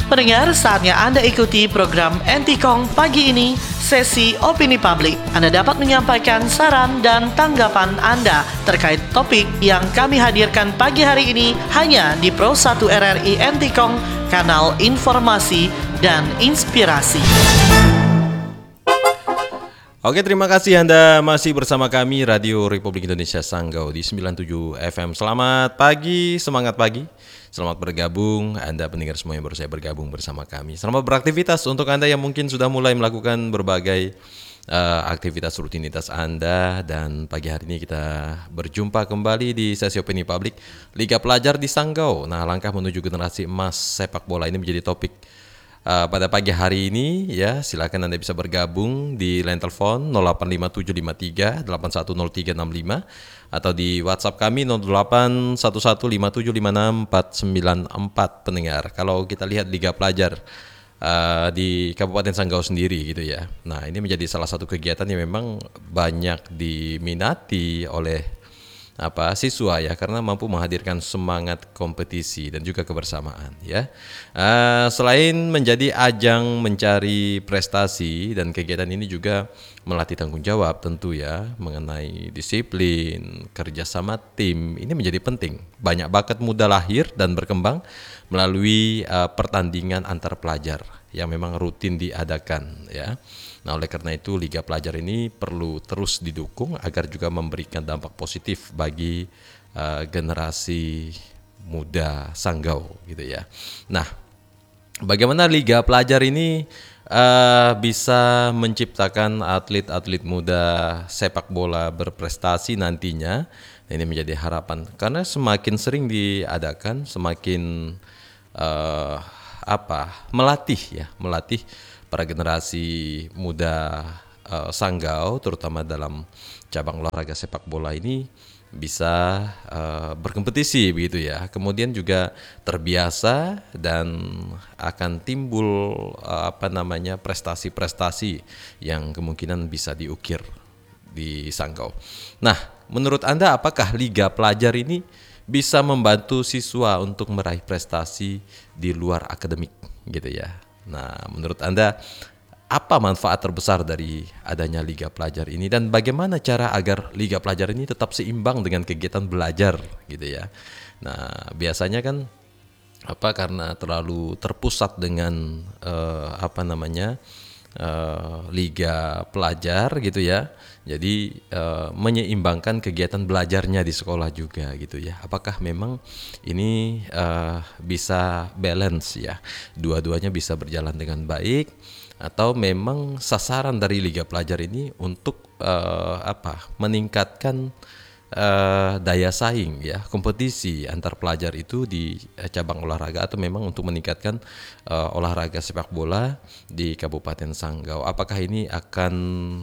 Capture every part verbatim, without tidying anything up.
Pendengar, saatnya Anda ikuti program Antikong pagi ini, sesi opini publik. Anda dapat menyampaikan saran dan tanggapan Anda terkait topik yang kami hadirkan pagi hari ini hanya di Pro satu R R I Antikong, kanal informasi dan inspirasi. Oke, terima kasih Anda masih bersama kami Radio Republik Indonesia Sanggau di sembilan puluh tujuh F M. Selamat pagi, semangat pagi. Selamat bergabung, Anda pendengar semua yang baru saya bergabung bersama kami. Selamat beraktivitas untuk Anda yang mungkin sudah mulai melakukan berbagai uh, aktivitas rutinitas Anda. Dan pagi hari ini kita berjumpa kembali di sesi opini publik Liga Pelajar di Sanggau. Nah, langkah menuju generasi emas sepak bola ini menjadi topik Uh, pada pagi hari ini ya. Silakan Anda bisa bergabung di line telepon nol delapan lima tujuh lima tiga delapan satu nol tiga enam lima atau di WhatsApp kami nol delapan satu satu lima tujuh lima enam empat sembilan empat. Pendengar, kalau kita lihat Liga Pelajar uh, di Kabupaten Sanggau sendiri gitu ya. Nah, ini menjadi salah satu kegiatan yang memang banyak diminati oleh apa siswa ya, karena mampu menghadirkan semangat kompetisi dan juga kebersamaan ya. Uh, selain menjadi ajang mencari prestasi, dan kegiatan ini juga melatih tanggung jawab tentu ya, mengenai disiplin, kerjasama tim. Ini menjadi penting. Banyak bakat muda lahir dan berkembang melalui uh, pertandingan antar pelajar yang memang rutin diadakan ya. Nah, oleh karena itu Liga Pelajar ini perlu terus didukung agar juga memberikan dampak positif bagi uh, generasi muda Sanggau gitu ya. Nah, bagaimana Liga Pelajar ini uh, bisa menciptakan atlet-atlet muda sepak bola berprestasi nantinya? Nah, ini menjadi harapan karena semakin sering diadakan, semakin uh, apa melatih ya, melatih para generasi muda uh, Sanggau, terutama dalam cabang olahraga sepak bola ini bisa uh, berkompetisi begitu ya. Kemudian juga terbiasa dan akan timbul uh, apa namanya prestasi-prestasi yang kemungkinan bisa diukir di Sanggau. Nah, menurut Anda apakah Liga Pelajar ini bisa membantu siswa untuk meraih prestasi di luar akademik gitu ya? Nah, menurut Anda apa manfaat terbesar dari adanya Liga Pelajar ini, dan bagaimana cara agar Liga Pelajar ini tetap seimbang dengan kegiatan belajar gitu ya? Nah, biasanya kan apa karena terlalu terpusat dengan uh, apa namanya uh, Liga Pelajar gitu ya. Jadi uh, menyeimbangkan kegiatan belajarnya di sekolah juga gitu ya. Apakah memang ini uh, bisa balance ya? Dua-duanya bisa berjalan dengan baik, atau memang sasaran dari Liga Pelajar ini untuk uh, apa? meningkatkan Uh, daya saing ya, kompetisi antar pelajar itu di uh, cabang olahraga, atau memang untuk meningkatkan uh, olahraga sepak bola di Kabupaten Sanggau? Apakah ini akan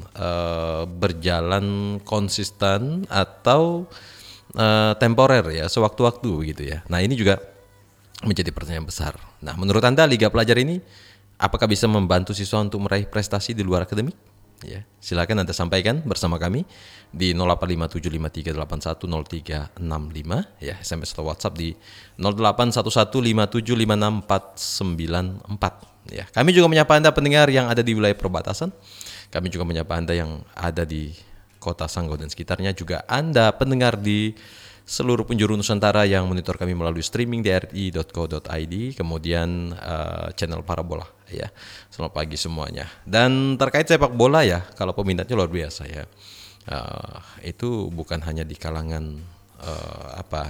uh, berjalan konsisten atau uh, temporer ya, sewaktu-waktu gitu ya? Nah, ini juga menjadi pertanyaan besar. Nah, menurut Anda Liga Pelajar ini apakah bisa membantu siswa untuk meraih prestasi di luar akademik? Ya, silakan Anda sampaikan bersama kami di nol delapan lima tujuh lima tiga delapan satu nol tiga enam lima ya, S M S atau WhatsApp di nol delapan satu satu lima tujuh lima enam empat sembilan empat ya. Kami juga menyapa Anda pendengar yang ada di wilayah perbatasan. Kami juga menyapa Anda yang ada di Kota Sanggau dan sekitarnya, juga Anda pendengar di seluruh penjuru Nusantara yang monitor kami melalui streaming di r i dot co dot i d, kemudian uh, channel Parabola ya. Selamat pagi semuanya. Dan terkait sepak bola ya, kalau peminatnya luar biasa ya. Uh, itu bukan hanya di kalangan uh, apa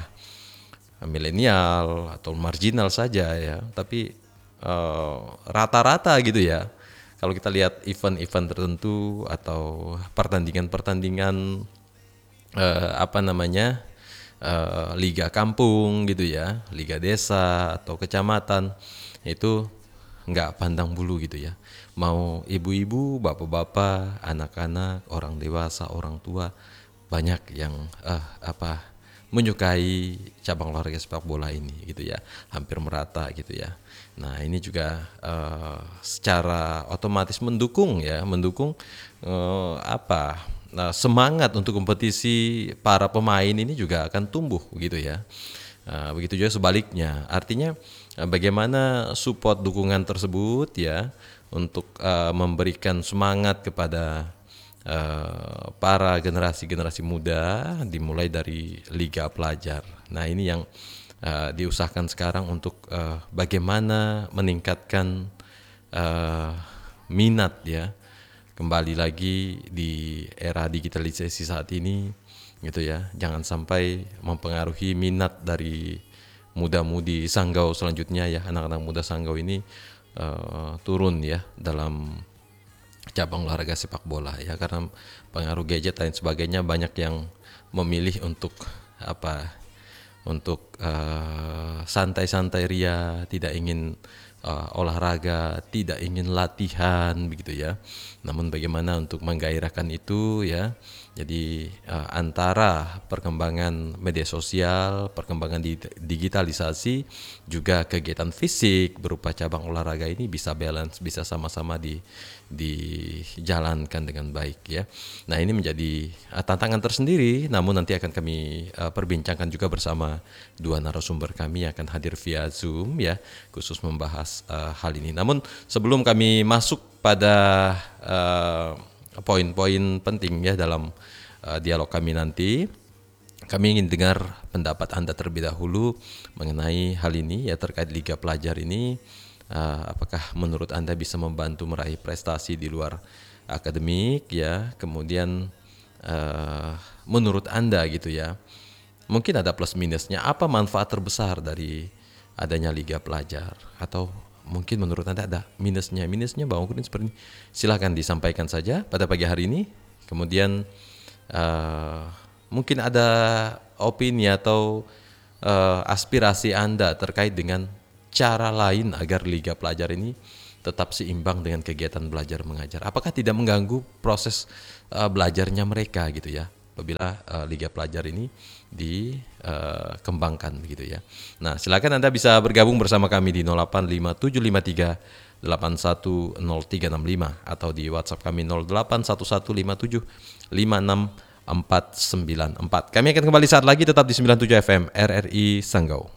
milenial atau marginal saja ya, tapi uh, rata-rata gitu ya. Kalau kita lihat event-event tertentu atau pertandingan-pertandingan uh, apa namanya Uh, liga kampung gitu ya, liga desa atau kecamatan, itu nggak pandang bulu gitu ya. Mau ibu-ibu, bapak-bapak, anak-anak, orang dewasa, orang tua, banyak yang uh, apa menyukai cabang olahraga sepak bola ini gitu ya, hampir merata gitu ya. Nah, ini juga uh, secara otomatis mendukung ya, mendukung uh, apa Nah, semangat untuk kompetisi para pemain ini juga akan tumbuh gitu ya. Uh, begitu juga sebaliknya. Artinya uh, bagaimana support dukungan tersebut ya untuk uh, memberikan semangat kepada uh, para generasi-generasi muda dimulai dari Liga Pelajar. Nah, ini yang uh, diusahakan sekarang untuk uh, bagaimana meningkatkan uh, minat ya. Kembali lagi di era digitalisasi saat ini gitu ya, jangan sampai mempengaruhi minat dari muda-mudi Sanggau selanjutnya ya, anak-anak muda Sanggau ini uh, turun ya dalam cabang olahraga sepak bola ya, karena pengaruh gadget dan sebagainya. Banyak yang memilih untuk apa untuk uh, santai-santai ria, tidak ingin uh, olahraga, tidak ingin latihan begitu ya. Namun bagaimana untuk menggairahkan itu ya. Jadi uh, antara perkembangan media sosial, perkembangan di, digitalisasi, juga kegiatan fisik berupa cabang olahraga ini bisa balance, bisa sama-sama di dijalankan dengan baik ya. Nah, ini menjadi uh, tantangan tersendiri, namun nanti akan kami uh, perbincangkan juga bersama dua narasumber kami yang akan hadir via Zoom ya, khusus membahas uh, hal ini. Namun sebelum kami masuk pada uh, poin-poin penting ya dalam uh, dialog kami nanti, kami ingin dengar pendapat Anda terlebih dahulu mengenai hal ini ya, terkait Liga Pelajar ini. Uh, apakah menurut Anda bisa membantu meraih prestasi di luar akademik ya? Kemudian uh, menurut Anda gitu ya, mungkin ada plus minusnya. Apa manfaat terbesar dari adanya Liga Pelajar? Atau mungkin menurut Anda ada minusnya? Minusnya Bang Ukudin seperti ini. Silahkan disampaikan saja pada pagi hari ini. Kemudian uh, mungkin ada opini atau uh, aspirasi Anda terkait dengan cara lain agar Liga Pelajar ini tetap seimbang dengan kegiatan belajar mengajar. Apakah tidak mengganggu proses uh, belajarnya mereka gitu ya, apabila uh, Liga Pelajar ini dikembangkan uh, begitu ya. Nah, silakan Anda bisa bergabung bersama kami di nol delapan lima tujuh lima tiga delapan satu nol tiga enam lima atau di WhatsApp kami nol delapan satu satu lima tujuh lima enam empat sembilan empat. Kami akan kembali saat lagi, tetap di sembilan puluh tujuh F M R R I Sanggau.